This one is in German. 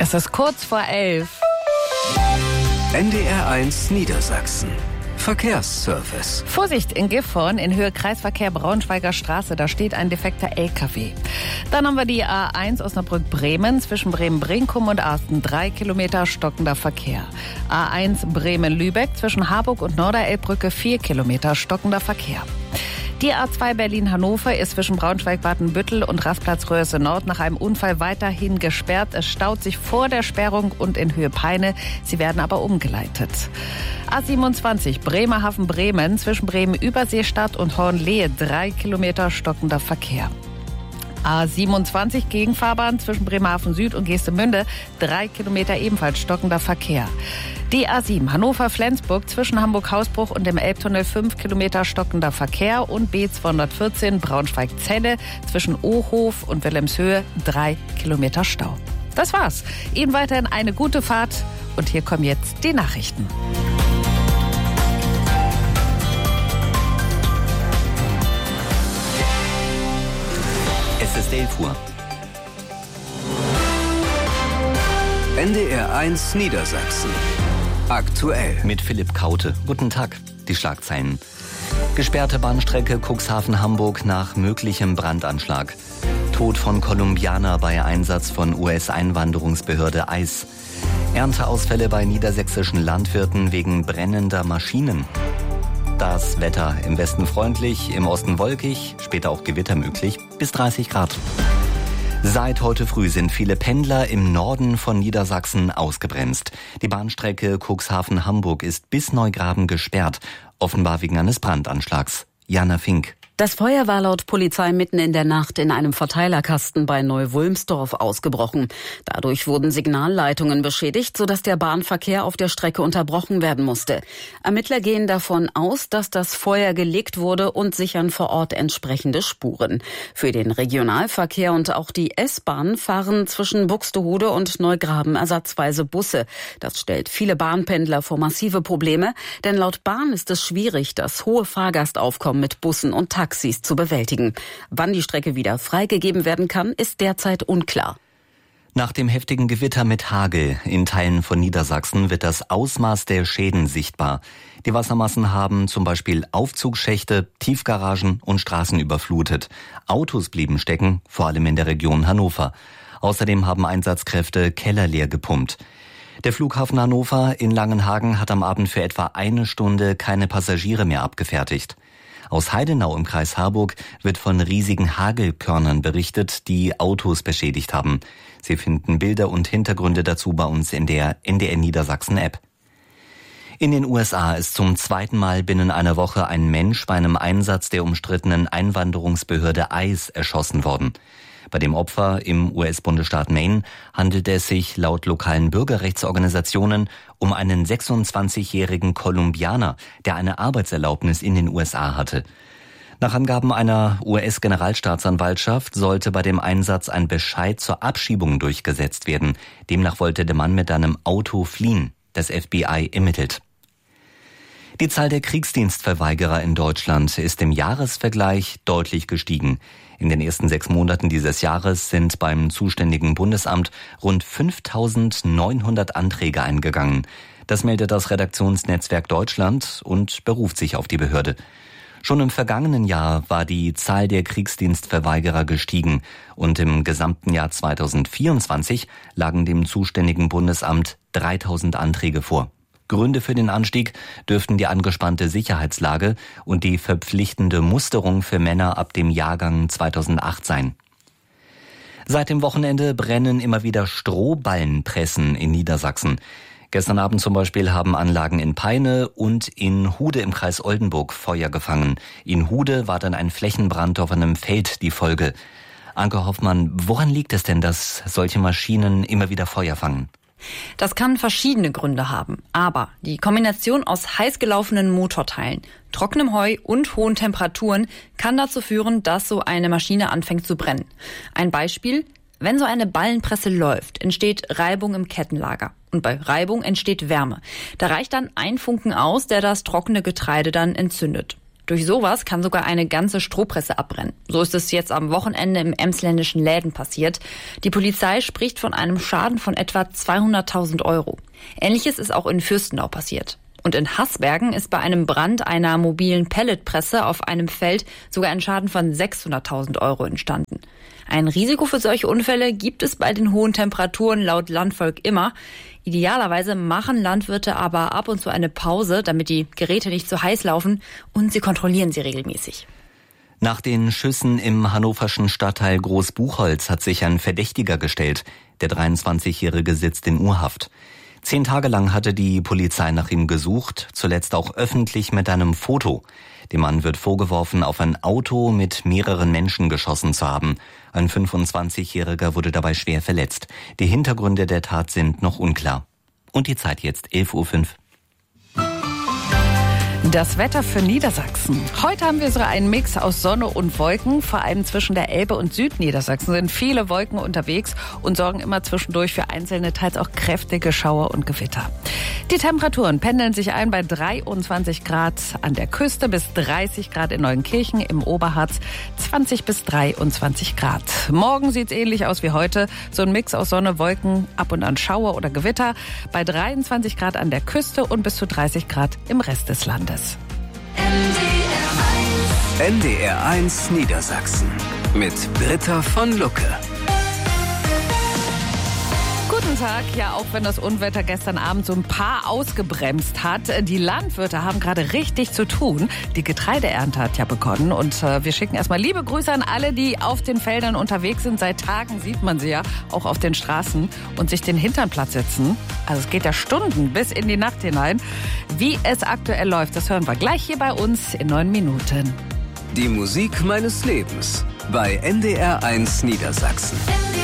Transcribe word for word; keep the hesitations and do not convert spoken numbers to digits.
Es ist kurz vor elf. N D R eins Niedersachsen. Verkehrsservice. Vorsicht in Gifhorn in Höhe Kreisverkehr Braunschweiger Straße. Da steht ein defekter L K W. Dann haben wir die A eins Osnabrück-Bremen zwischen Bremen-Brinkum und Asten. Drei Kilometer stockender Verkehr. A eins Bremen-Lübeck zwischen Harburg und Norderelbbrücke. Vier Kilometer stockender Verkehr. Die A zwei Berlin-Hannover ist zwischen Braunschweig-Watenbüttel und Rastplatz-Röhrse Nord nach einem Unfall weiterhin gesperrt. Es staut sich vor der Sperrung und in Höhe Peine. Sie werden aber umgeleitet. A siebenundzwanzig Bremerhaven-Bremen zwischen Bremen-Überseestadt und Hornlehe. Drei Kilometer stockender Verkehr. A siebenundzwanzig Gegenfahrbahn zwischen Bremerhaven Süd und Geestemünde. Drei Kilometer ebenfalls stockender Verkehr. Die A sieben Hannover-Flensburg zwischen Hamburg-Hausbruch und dem Elbtunnel. Fünf Kilometer stockender Verkehr. Und B zweihundertvierzehn Braunschweig-Celle zwischen Ohof und Wilhelmshöhe. Drei Kilometer Stau. Das war's. Ihnen weiterhin eine gute Fahrt. Und hier kommen jetzt die Nachrichten. Es ist elf Uhr. N D R eins Niedersachsen. Aktuell. Mit Philipp Kaute. Guten Tag. Die Schlagzeilen. Gesperrte Bahnstrecke Cuxhaven-Hamburg nach möglichem Brandanschlag. Tod von Kolumbianer bei Einsatz von U S-Einwanderungsbehörde I C E. Ernteausfälle bei niedersächsischen Landwirten wegen brennender Maschinen. Das Wetter im Westen freundlich, im Osten wolkig, später auch Gewitter möglich, bis dreißig Grad. Seit heute früh sind viele Pendler im Norden von Niedersachsen ausgebremst. Die Bahnstrecke Cuxhaven-Hamburg ist bis Neugraben gesperrt, offenbar wegen eines Brandanschlags. Jana Fink. Das Feuer war laut Polizei mitten in der Nacht in einem Verteilerkasten bei Neu-Wulmsdorf ausgebrochen. Dadurch wurden Signalleitungen beschädigt, sodass der Bahnverkehr auf der Strecke unterbrochen werden musste. Ermittler gehen davon aus, dass das Feuer gelegt wurde und sichern vor Ort entsprechende Spuren. Für den Regionalverkehr und auch die S-Bahn fahren zwischen Buxtehude und Neugraben ersatzweise Busse. Das stellt viele Bahnpendler vor massive Probleme, denn laut Bahn ist es schwierig, das hohe Fahrgastaufkommen mit Bussen und Taxis zu bewältigen. Wann die Strecke wieder freigegeben werden kann, ist derzeit unklar. Nach dem heftigen Gewitter mit Hagel in Teilen von Niedersachsen wird das Ausmaß der Schäden sichtbar. Die Wassermassen haben zum Beispiel Aufzugschächte, Tiefgaragen und Straßen überflutet. Autos blieben stecken, vor allem in der Region Hannover. Außerdem haben Einsatzkräfte Keller leer gepumpt. Der Flughafen Hannover in Langenhagen hat am Abend für etwa eine Stunde keine Passagiere mehr abgefertigt. Aus Heidenau im Kreis Harburg wird von riesigen Hagelkörnern berichtet, die Autos beschädigt haben. Sie finden Bilder und Hintergründe dazu bei uns in der N D R Niedersachsen App. In den U S A ist zum zweiten Mal binnen einer Woche ein Mensch bei einem Einsatz der umstrittenen Einwanderungsbehörde I C E erschossen worden. Bei dem Opfer im U S-Bundesstaat Maine handelt es sich laut lokalen Bürgerrechtsorganisationen um einen sechsundzwanzigjährigen Kolumbianer, der eine Arbeitserlaubnis in den U S A hatte. Nach Angaben einer U S-Generalstaatsanwaltschaft sollte bei dem Einsatz ein Bescheid zur Abschiebung durchgesetzt werden. Demnach wollte der Mann mit einem Auto fliehen. Das F B I ermittelt. Die Zahl der Kriegsdienstverweigerer in Deutschland ist im Jahresvergleich deutlich gestiegen. In den ersten sechs Monaten dieses Jahres sind beim zuständigen Bundesamt rund fünftausendneunhundert Anträge eingegangen. Das meldet das Redaktionsnetzwerk Deutschland und beruft sich auf die Behörde. Schon im vergangenen Jahr war die Zahl der Kriegsdienstverweigerer gestiegen und im gesamten Jahr zweitausendvierundzwanzig lagen dem zuständigen Bundesamt dreitausend Anträge vor. Gründe für den Anstieg dürften die angespannte Sicherheitslage und die verpflichtende Musterung für Männer ab dem Jahrgang zweitausendacht sein. Seit dem Wochenende brennen immer wieder Strohballenpressen in Niedersachsen. Gestern Abend zum Beispiel haben Anlagen in Peine und in Hude im Kreis Oldenburg Feuer gefangen. In Hude war dann ein Flächenbrand auf einem Feld die Folge. Anke Hoffmann, woran liegt es denn, dass solche Maschinen immer wieder Feuer fangen? Das kann verschiedene Gründe haben, aber die Kombination aus heiß gelaufenen Motorteilen, trockenem Heu und hohen Temperaturen kann dazu führen, dass so eine Maschine anfängt zu brennen. Ein Beispiel: Wenn so eine Ballenpresse läuft, entsteht Reibung im Kettenlager. Und bei Reibung entsteht Wärme. Da reicht dann ein Funken aus, der das trockene Getreide dann entzündet. Durch sowas kann sogar eine ganze Strohpresse abbrennen. So ist es jetzt am Wochenende im emsländischen Läden passiert. Die Polizei spricht von einem Schaden von etwa zweihunderttausend Euro. Ähnliches ist auch in Fürstenau passiert. Und in Haßbergen ist bei einem Brand einer mobilen Pelletpresse auf einem Feld sogar ein Schaden von sechshunderttausend Euro entstanden. Ein Risiko für solche Unfälle gibt es bei den hohen Temperaturen laut Landvolk immer. Idealerweise machen Landwirte aber ab und zu eine Pause, damit die Geräte nicht zu heiß laufen, und sie kontrollieren sie regelmäßig. Nach den Schüssen im hannoverschen Stadtteil Großbuchholz hat sich ein Verdächtiger gestellt. Der dreiundzwanzigjährige sitzt in U-Haft. Zehn Tage lang hatte die Polizei nach ihm gesucht, zuletzt auch öffentlich mit einem Foto. Dem Mann wird vorgeworfen, auf ein Auto mit mehreren Menschen geschossen zu haben. Ein fünfundzwanzigjähriger wurde dabei schwer verletzt. Die Hintergründe der Tat sind noch unklar. Und die Zeit jetzt, elf Uhr fünf. Das Wetter für Niedersachsen. Heute haben wir so einen Mix aus Sonne und Wolken. Vor allem zwischen der Elbe und Südniedersachsen sind viele Wolken unterwegs und sorgen immer zwischendurch für einzelne, teils auch kräftige Schauer und Gewitter. Die Temperaturen pendeln sich ein bei dreiundzwanzig Grad an der Küste bis dreißig Grad in Neunkirchen, im Oberharz zwanzig bis dreiundzwanzig Grad. Morgen sieht's ähnlich aus wie heute. So ein Mix aus Sonne, Wolken, ab und an Schauer oder Gewitter bei dreiundzwanzig Grad an der Küste und bis zu dreißig Grad im Rest des Landes. N D R eins Niedersachsen mit Britta von Lucke. Guten Tag. Ja, auch wenn das Unwetter gestern Abend so ein paar ausgebremst hat, die Landwirte haben gerade richtig zu tun. Die Getreideernte hat ja begonnen und äh, wir schicken erstmal liebe Grüße an alle, die auf den Feldern unterwegs sind. Seit Tagen sieht man sie ja auch auf den Straßen und sich den Hintern platt sitzen. Also es geht ja Stunden bis in die Nacht hinein. Wie es aktuell läuft, das hören wir gleich hier bei uns in neun Minuten. Die Musik meines Lebens bei N D R eins Niedersachsen.